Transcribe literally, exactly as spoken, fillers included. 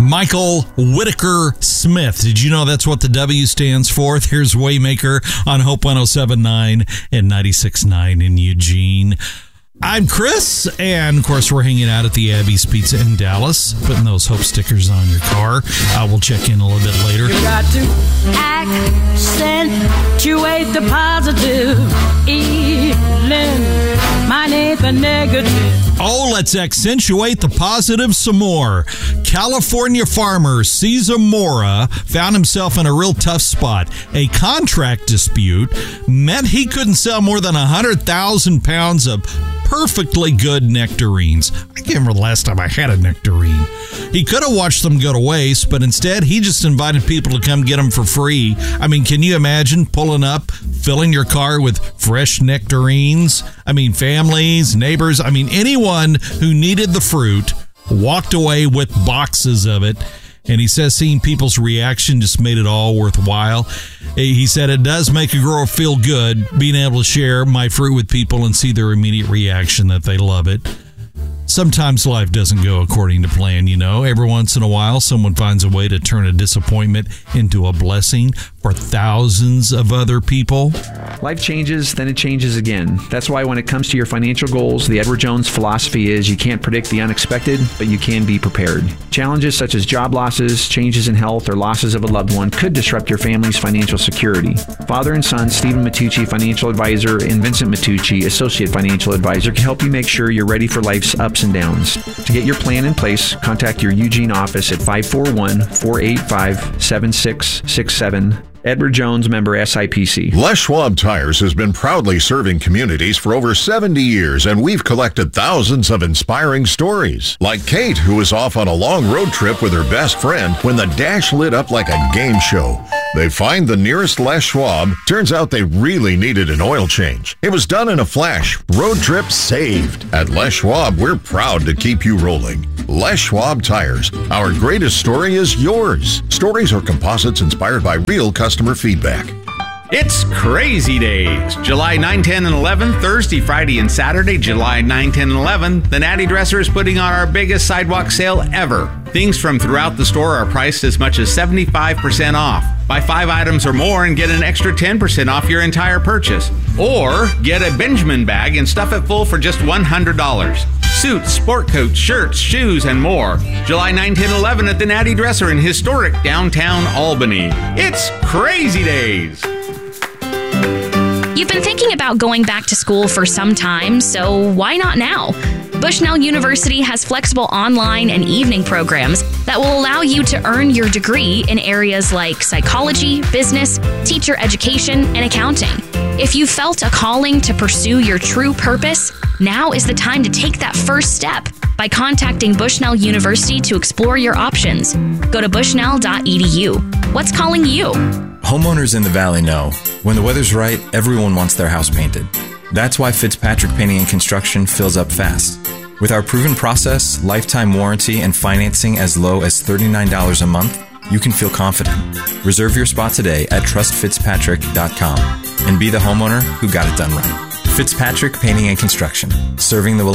Michael Whitaker Smith. Did you know that's what the W stands for? There's Waymaker on Hope one oh seven point nine and ninety-six point nine in Eugene. I'm Chris, and of course we're hanging out at the Abby's Pizza in Dallas, putting those Hope stickers on your car. Uh, we'll check in a little bit later. You got to accentuate the positive, eliminate the negative. Oh, let's accentuate the positive some more. California farmer Cesar Mora found himself in a real tough spot. A contract dispute meant he couldn't sell more than one hundred thousand pounds of perfectly good nectarines. I can't remember the last time I had a nectarine. He could have watched them go to waste, but instead he just invited people to come get them for free. I mean, can you imagine pulling up, filling your car with fresh nectarines? I mean, families, neighbors, I mean, anyone who needed the fruit walked away with boxes of it. And he says seeing people's reaction just made it all worthwhile. He said it does make a grower feel good being able to share my fruit with people and see their immediate reaction that they love it. Sometimes life doesn't go according to plan, you know. Every once in a while, someone finds a way to turn a disappointment into a blessing for thousands of other people. Life changes, then it changes again. That's why when it comes to your financial goals, the Edward Jones philosophy is you can't predict the unexpected, but you can be prepared. Challenges such as job losses, changes in health, or losses of a loved one could disrupt your family's financial security. Father and son, Stephen Matucci, financial advisor, and Vincent Matucci, associate financial advisor, can help you make sure you're ready for life's ups and downs. To get your plan in place, contact your Eugene office at five four one, four eight five, seven six six seven. Edward Jones, member S I P C. Les Schwab Tires has been proudly serving communities for over seventy years, and we've collected thousands of inspiring stories. Like Kate, who was off on a long road trip with her best friend when the dash lit up like a game show. They find the nearest Les Schwab. Turns out they really needed an oil change. It was done in a flash. Road trip saved. At Les Schwab, we're proud to keep you rolling. Les Schwab Tires. Our greatest story is yours. Stories are composites inspired by real customer feedback. It's Crazy Days. July ninth, tenth, and eleventh, Thursday, Friday, and Saturday, July ninth, tenth, and eleventh. The Natty Dresser is putting on our biggest sidewalk sale ever. Things from throughout the store are priced as much as seventy-five percent off. Buy five items or more and get an extra ten percent off your entire purchase. Or get a Benjamin bag and stuff it full for just one hundred dollars. Suits, sport coats, shirts, shoes, and more. July ninth, tenth, and eleventh at the Natty Dresser in historic downtown Albany. It's Crazy Days. You've been thinking about going back to school for some time, so why not now? Bushnell University has flexible online and evening programs that will allow you to earn your degree in areas like psychology, business, teacher education, and accounting. If you felt a calling to pursue your true purpose, now is the time to take that first step by contacting Bushnell University to explore your options. Go to bushnell dot e d u. What's calling you? Homeowners in the Valley know when the weather's right, everyone wants their house painted. That's why Fitzpatrick Painting and Construction fills up fast. With our proven process, lifetime warranty, and financing as low as thirty-nine dollars a month, you can feel confident. Reserve your spot today at trust fitzpatrick dot com and be the homeowner who got it done right. Fitzpatrick Painting and Construction, serving the